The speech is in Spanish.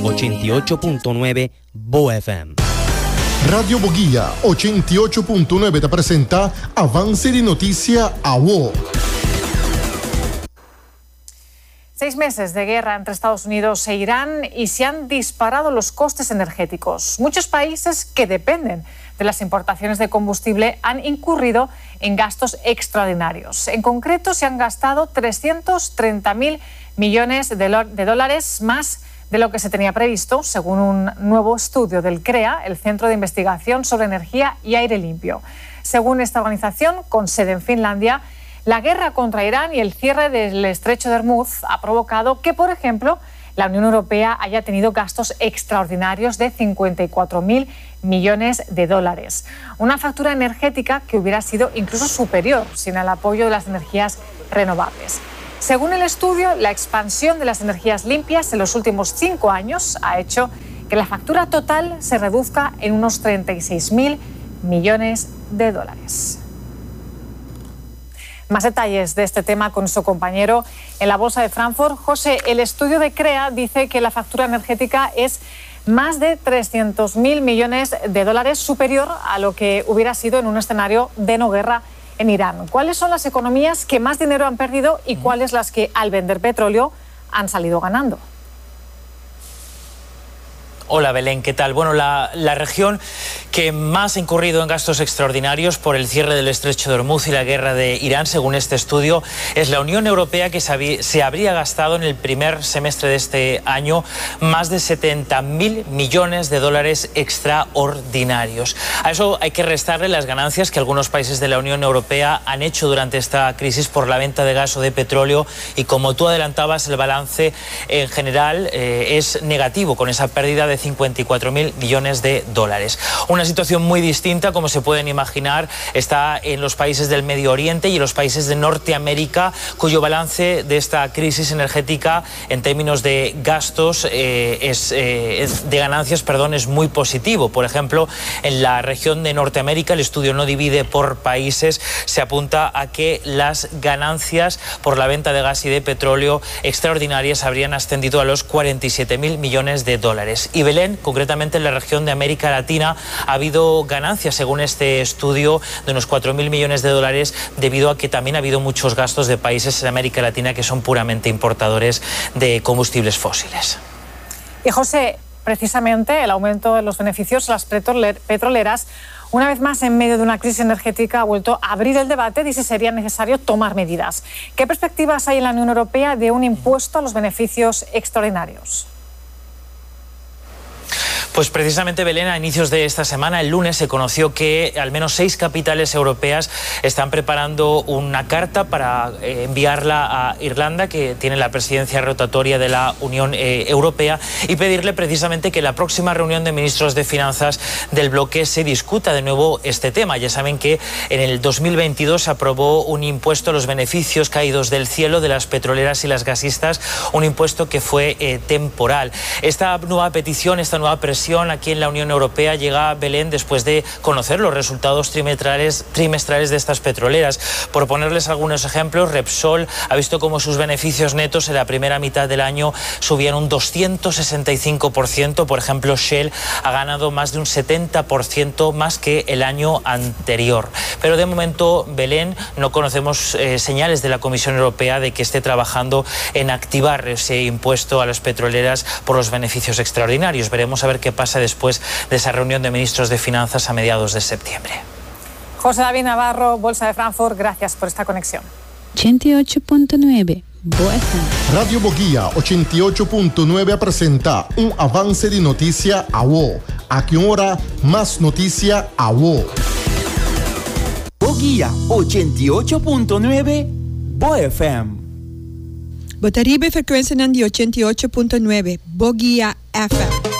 88.9 Bo FM. Radio Boguía 88.9 te presenta Avance de Noticia a WO. 6 meses de guerra entre Estados Unidos e Irán y se han disparado los costes energéticos. Muchos países que dependen de las importaciones de combustible han incurrido en gastos extraordinarios. En concreto, se han gastado 330.000 millones de dólares más de lo que se tenía previsto, según un nuevo estudio del CREA, el Centro de Investigación sobre Energía y Aire Limpio. Según esta organización, con sede en Finlandia, la guerra contra Irán y el cierre del estrecho de Hormuz ha provocado que, por ejemplo, la Unión Europea haya tenido gastos extraordinarios de 54.000 millones de dólares. Una factura energética que hubiera sido incluso superior sin el apoyo de las energías renovables. Según el estudio, la expansión de las energías limpias en los últimos 5 años ha hecho que la factura total se reduzca en unos 36.000 millones de dólares. Más detalles de este tema con su compañero en la Bolsa de Frankfurt. José, el estudio de CREA dice que la factura energética es más de 300.000 millones de dólares, superior a lo que hubiera sido en un escenario de no guerra en Irán. ¿Cuáles son las economías que más dinero han perdido y cuáles las que, al vender petróleo, han salido ganando? Hola Belén, ¿qué tal? Bueno, la región que más ha incurrido en gastos extraordinarios por el cierre del estrecho de Hormuz y la guerra de Irán, según este estudio, es la Unión Europea, que se habría gastado en el primer semestre de este año más de 70.000 millones de dólares extraordinarios. A eso hay que restarle las ganancias que algunos países de la Unión Europea han hecho durante esta crisis por la venta de gas o de petróleo, y como tú adelantabas, el balance en general es negativo, con esa pérdida de 54.000 millones de dólares. Una situación muy distinta, como se pueden imaginar, está en los países del Medio Oriente y en los países de Norteamérica, cuyo balance de esta crisis energética en términos de gastos, de ganancias, es muy positivo. Por ejemplo, en la región de Norteamérica, el estudio no divide por países, se apunta a que las ganancias por la venta de gas y de petróleo extraordinarias habrían ascendido a los 47.000 millones de dólares. Y Belén, concretamente en la región de América Latina, ha habido ganancias, según este estudio, de unos 4.000 millones de dólares, debido a que también ha habido muchos gastos de países en América Latina que son puramente importadores de combustibles fósiles. Y José, precisamente el aumento de los beneficios de las petroleras, una vez más en medio de una crisis energética, ha vuelto a abrir el debate de si sería necesario tomar medidas. ¿Qué perspectivas hay en la Unión Europea de un impuesto a los beneficios extraordinarios? Pues precisamente, Belén, a inicios de esta semana, el lunes, se conoció que al menos 6 capitales europeas están preparando una carta para enviarla a Irlanda, que tiene la presidencia rotatoria de la Unión Europea, y pedirle precisamente que en la próxima reunión de ministros de Finanzas del bloque se discuta de nuevo este tema. Ya saben que en el 2022 se aprobó un impuesto a los beneficios caídos del cielo de las petroleras y las gasistas, un impuesto que fue temporal. Esta nueva petición, esta nueva presión aquí en la Unión Europea llega, Belén, después de conocer los resultados trimestrales de estas petroleras. Por ponerles algunos ejemplos, Repsol ha visto cómo sus beneficios netos en la primera mitad del año subían un 265%. Por ejemplo, Shell ha ganado más de un 70% más que el año anterior. Pero de momento, Belén, no conocemos señales de la Comisión Europea de que esté trabajando en activar ese impuesto a las petroleras por los beneficios extraordinarios. Veremos a ver qué pasa después de esa reunión de ministros de Finanzas a mediados de septiembre. José David Navarro, Bolsa de Frankfurt, gracias por esta conexión. 88.9 Bo FM. Radio Boguía 88.9 presenta un avance de noticia a WO. A qué hora más noticia a WO. Boguía 88.9 Bo FM. Botaribe frequenza di 88.9 Boguía FM.